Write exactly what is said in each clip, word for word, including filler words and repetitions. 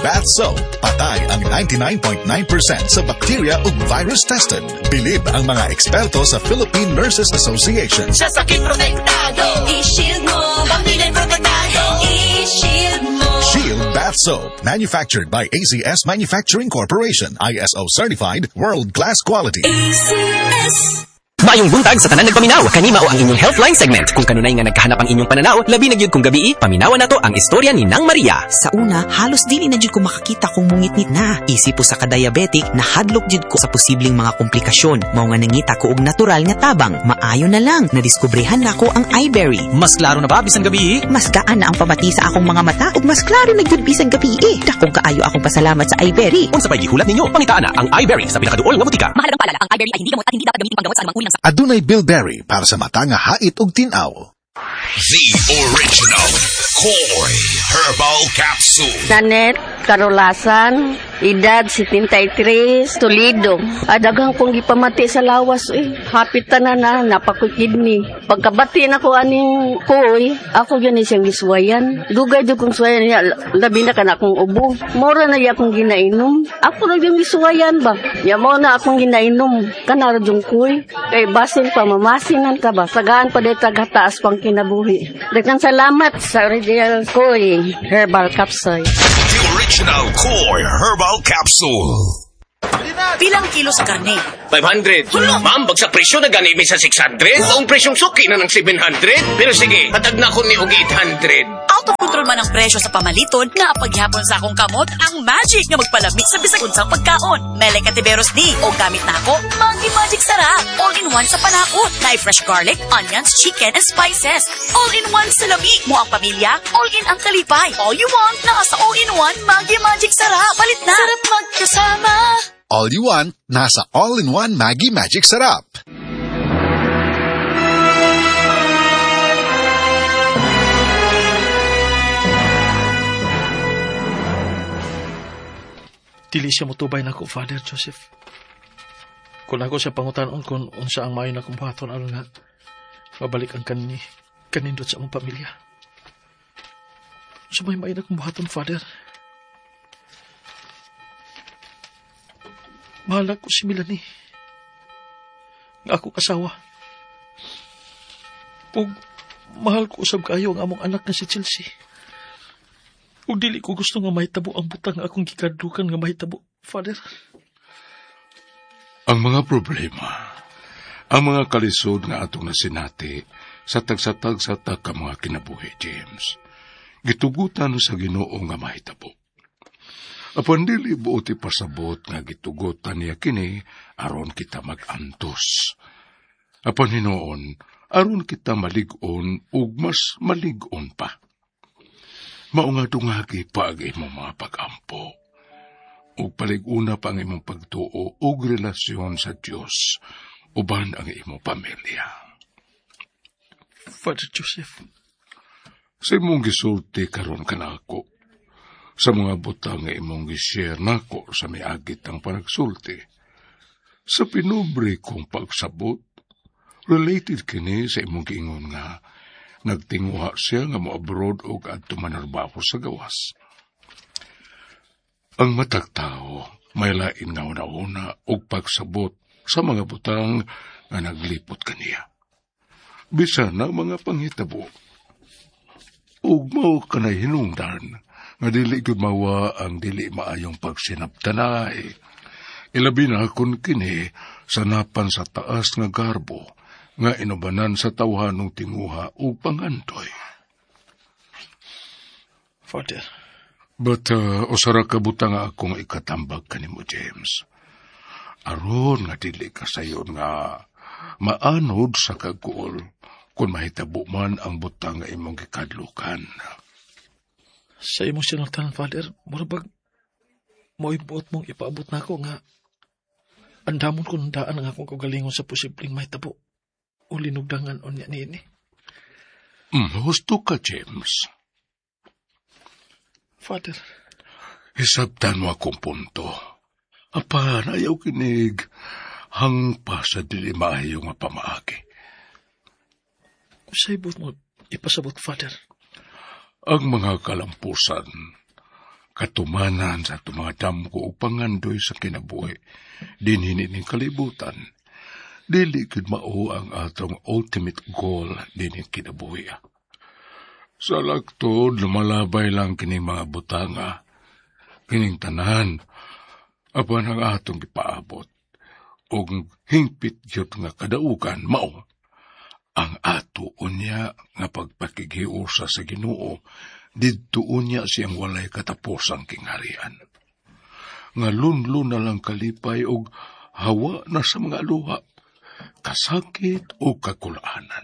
Bath Soap. Patay ang ninety-nine point nine percent sa bacteria ug virus tested. Bilib ang mga eksperto sa Philippine Nurses Association. Sa sakit protektado, i-shield mo. Pamilya protektado, i-shield mo. Shield Bath Soap. Manufactured by A C S Manufacturing Corporation. I S O certified. World-class quality. A C S. Mayong buntag sa tanan nagpaminaw, kanima o ang inyong Healthline segment. Kung kanunay nga nagkahanap ang inyong pananaw, labi na gyud kung gabi, paminawan nato ang istorya ni Nang Maria. Sa una, halos dili na jud ko makakita kung mungitnit na. Isip po sa ka-diabetic, nahadlok jud ko sa posibleng mga komplikasyon. Mao nga nangita ko og natural nga tabang. Maayo na lang, nadiskubrehan nako ang iBerry. Mas klaro na ba bisang gabi? Mas gaan na ang pamati sa akong mga mata ug mas klaro na jud bisang gabi. Dakong kaayo akong pasalamat sa iBerry. Unsa pay gihulat ninyo? Pangitaan na ang iBerry sa pinakaduol nga butika. Mahalagang paalala, ang iBerry ay hindi gamot at hindi dapat gamitin panggamot sa anumang uling. Adunay bilberry para sa mata nga hait ug tin-aw. The original Koi Herbal Capsule. Nanet Karolasan, edad seventy-three, Toledo. Adagang kong gipamati sa lawas eh. Hapit na na, napakukidney. Pagkabati na ko aning Koi, ako yun eh siyang giswayan. Dugay dyan kong swayan niya, labi na ka na akong ubo. Mora na iya akong ginainom. Ako na yung giswayan ba? Ya mo na akong ginainom. Kanara yung Koi. Kay basin pa, mamasinan ka ba? Sagaan pa dito taas pang kinabuhi. Dagan salamat sa original Koi Herbal Capsule. The original Koi Herbal Capsule. Pilang kilo sa karne? five hundred. Ma'am, bagsak presyo na gani mi sa six hundred. Ang presyong suki na ng seven hundred. Pero sige, patag na ko ni og eight hundred. Out of control man ang presyo sa pamaliton nga paghapon sa akong kamot ang magic nga magpalamig sa bisag unsang pagkaon. Mele Cativeros ni o gamit na ako Maggi Magic Sarap. All in one sa panakot. Na fresh garlic, onions, chicken, and spices. All in one sa labi mo ang pamilya. All in ang kalipay. All you want na sa all in one Maggi Magic Sarap. Palit na. Sarap magkasama. All you want, nasa all-in-one Maggi Magic Sarap. Dili siya motubay na ko, Father Joseph. Kung ako siya pangutanon kung unsa ang mayo na kumbuhaton aron nga mabalik ang kanini kanindot sa among pamilya. Sa may mayo na kumbuhaton, Father. Mahal ko si Melanie. Nga ako kasawa. Ug mahal ko usab kayo ang among anak na si Chelsea. Ug dili ko gusto nga mahitabo ang butang nga akong gikadlukan nga mahitabo, Father. Ang mga problema, ang mga kalisod nga atong nasinati sa tagsatag sa ka mga kinabuhi, James. Gitugutan sa Ginoo nga mahitabo. Apan dili buoti pasabot nga gitugutan niya kini aron kita mag-antos. Apan hinoon, aron kita malig-on ug mas malig-on pa. Mao nga dungagi pa ang imong mga pag-ampo. Ug palig-una pa ang imong pagtuo ug relasyon sa Dios uban ang imong pamilya. Father Joseph, sa imong gisulti karon kanako, sa mga butang nga imong gi-share nako sa miagit ang panagsulti. Sa pinubre kong pagsabot, related kini sa imong giingon nga nagtinguha siya nga mo-abroad o adto manarbaho sa gawas. Ang matag tao may lain nga una-una og pagsabot sa mga butang nga naglipot kaniya. Bisan na mga panghitabo. Ug mao kanay hinungdan nga dili gud mawa ang dili maayong pagsinabtanay. Ilabi na kun kini sa napan sa taas nga garbo nga inubanan sa tawhanong tinguha o pangantoy. Father. But uh, usara kabuta nga akong ikatambag kanimo, James. Aron nga dili ka sayon nga maanod sa kagul kung mahitabo man ang butang nga imong gikadlukan. Sa imong sinultanan, Father, murabag mo ibuot mong ipaabot na ako nga andamon kung daan ang akong kagalingon sa posibleng mahitabo o linugdangan o niya niini. Mm, husto ka, James. Father. Hisabtan mo akong punto. Apan, ayaw kinig hang pa sa dili maayo nga pamaagi. Sa ibot mo ipasabot, Father. Ang mga kalampusan, katumanan sa tumadam ko o pangandoy sa kinabuhi, din hinining kalibutan, dili gid mao ang atong ultimate goal din kinabuhi. Sa lagtod, lumalabay lang kining mga butanga, kining tanan, apan ang atong ipaabot, o hingpit yun nga kadaugan, mao, ang ato unya nga pagpakighiusa sa Ginoo, didto unya siyang walay katapusang kingharian. Nga lunlun na lang kalipay og hawa na sa mga luha, kasakit o kakulanan.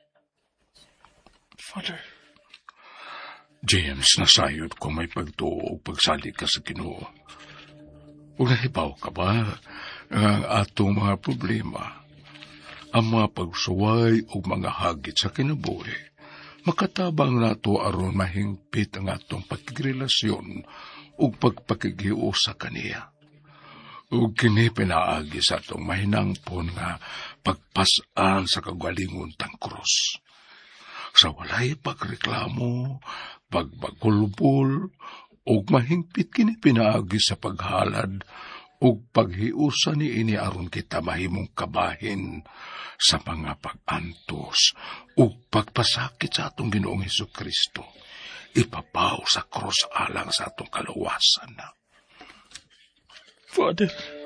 Father, James, nasayod ko may pagtuo o pagsalig ka sa Ginoo. Kung nahibaw ka ba ang atong mga problema, ang mga pagsuway o mga hagit sa kinabuhi, makatabang nato aron mahingpit ang atong pagkirelasyon o pagpakigiyo sa kaniya. O kini pinaagi sa atong mahinangpon nga pagpasan sa kagalingon tang krus. Sa walay pagreklamo, pagbagulbol, o mahingpit kini pinaagi sa paghalad, o paghiusa ni ini aron kita mahimong kabahin sa mga pag-antos, o pagpasakit sa atong Ginoong Hesukristo, ipapaw sa krus alang sa atong kaluwasan. Father,